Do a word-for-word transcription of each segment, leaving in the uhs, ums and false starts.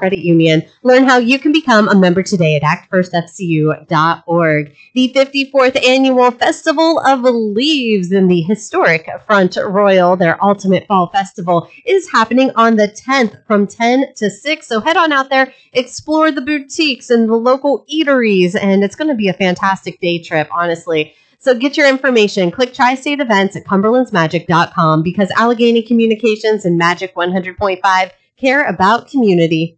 Credit Union. Learn how you can become a member today at act first f c u dot org. The fifty-fourth Annual Festival of Leaves in the historic Front Royal, their ultimate fall festival, is happening on the tenth from ten to six. So head on out there, explore the boutiques and the local eateries, and it's going to be a fantastic day trip, honestly. So get your information. Click Tri-State Events at cumberlands magic dot com because Allegheny Communications and Magic one hundred point five care about community.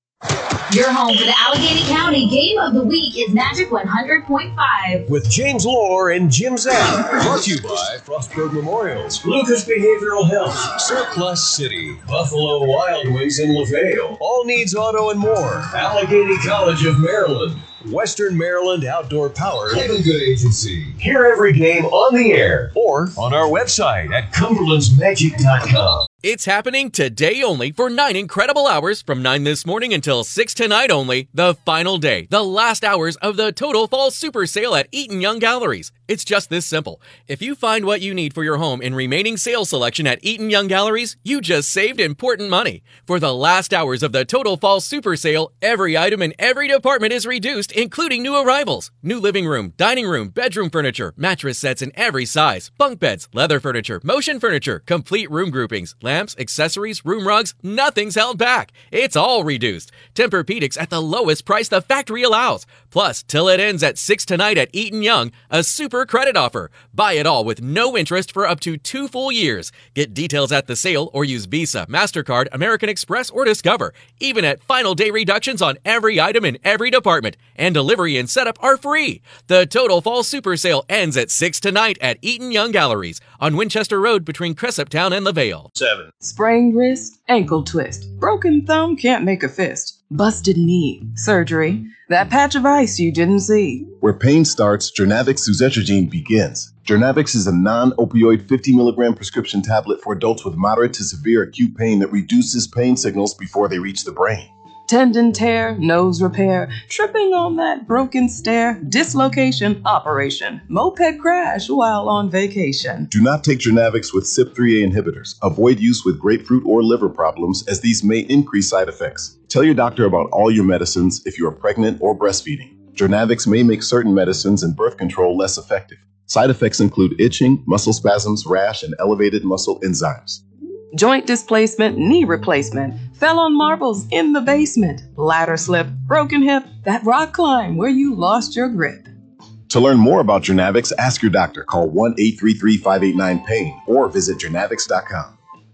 Your home for the Allegheny County Game of the Week is Magic one hundred point five. With James Lohr and Jim Zapp. Brought to you by Frostburg Memorials, Lucas Behavioral Health, Surplus City, Buffalo Wild Wings in LaVale, All Needs Auto and more, Allegheny College of Maryland, Western Maryland Outdoor Power, Kevin Good Agency. Hear every game on the air or on our website at cumberlands magic dot com. It's happening today only for nine incredible hours from nine this morning until six tonight only. The final day, the last hours of the Total Fall Super Sale at Eaton Young Galleries. It's just this simple. If you find what you need for your home in remaining sales selection at Eaton Young Galleries, you just saved important money. For the last hours of the Total Fall Super Sale, every item in every department is reduced, including new arrivals. New living room, dining room, bedroom furniture, mattress sets in every size, bunk beds, leather furniture, motion furniture, complete room groupings, lamps, accessories, room rugs, nothing's held back. It's all reduced. Tempur-Pedics at the lowest price the factory allows. Plus, till it ends at six tonight at Eaton Young, a super credit offer. Buy it all with no interest for up to two full years. Get details at the sale or use Visa, MasterCard, American Express, or Discover. Even at final day reductions on every item in every department. And delivery and setup are free. The Total Fall Super Sale ends at six tonight at Eaton Young Galleries on Winchester Road between Cressuptown and LaVale. Seven. Sprained wrist, ankle twist, broken thumb can't make a fist, busted knee, surgery, that patch of ice you didn't see. Where pain starts, Jernavix suzetrigine begins. Jernavix is a non-opioid fifty milligram prescription tablet for adults with moderate to severe acute pain that reduces pain signals before they reach the brain. Tendon tear, nose repair, tripping on that broken stair, dislocation, operation, moped crash while on vacation. Do not take Jernavix with C Y P three A inhibitors. Avoid use with grapefruit or liver problems as these may increase side effects. Tell your doctor about all your medicines if you are pregnant or breastfeeding. Jernavix may make certain medicines and birth control less effective. Side effects include itching, muscle spasms, rash, and elevated muscle enzymes. Joint displacement, knee replacement, fell on marbles in the basement, ladder slip, broken hip, that rock climb where you lost your grip. To learn more about Jernavix, ask your doctor. Call one eight three three, five eight nine, pain or visit jernavix dot com.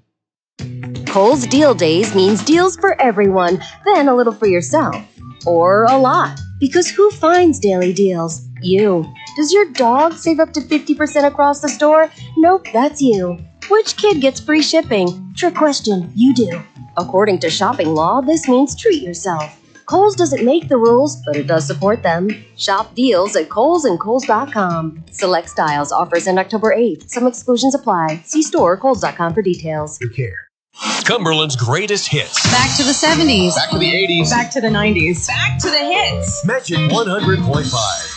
Kohl's Deal Days means deals for everyone, then a little for yourself. Or a lot. Because who finds daily deals? You. Does your dog save up to fifty percent across the store? Nope, that's you. Which kid gets free shipping? Trick question, you do. According to shopping law, this means treat yourself. Kohl's doesn't make the rules, but it does support them. Shop deals at Kohl's and Kohl's dot com. Select styles offers end October eighth. Some exclusions apply. See store Kohl's dot com for details. Good care. Cumberland's greatest hits. Back to the seventies. Back to the eighties. Back to the nineties. Back to the hits. Magic one hundred point five.